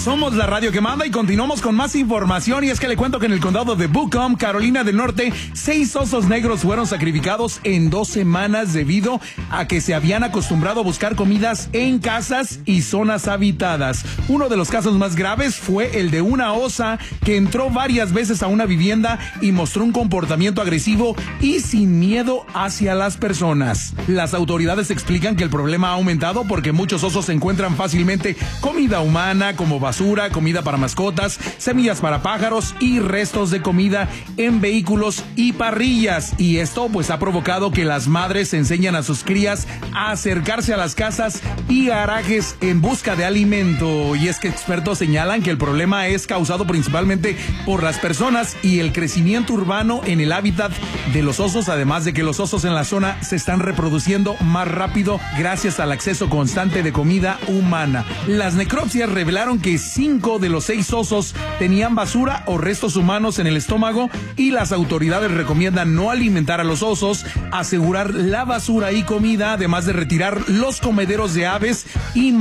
Somos la radio que manda y continuamos con más información. Y es que le cuento que en el condado de Buncombe, Carolina del Norte, 6 osos negros fueron sacrificados en 2 semanas debido a que se habían acostumbrado a buscar comidas en casas y zonas habitadas. Uno de los casos más graves fue el de una osa que entró varias veces a una vivienda y mostró un comportamiento agresivo y sin miedo hacia las personas. Las autoridades explican que el problema ha aumentado porque muchos osos encuentran fácilmente comida humana como basura, comida para mascotas, semillas para pájaros y restos de comida en vehículos y parrillas. Y esto pues ha provocado que las madres enseñan a sus crías a acercarse a las casas y garajes en busca de alimento. Y es que expertos señalan que el problema es causado principalmente por las personas y el crecimiento urbano en el hábitat de los osos, además de que los osos en la zona se están reproduciendo más rápido gracias al acceso constante de comida humana. Las necropsias revelaron que 5 de los 6 osos tenían basura o restos humanos en el estómago y las autoridades recomiendan no alimentar a los osos, asegurar la basura y comida, además de retirar los comederos de aves y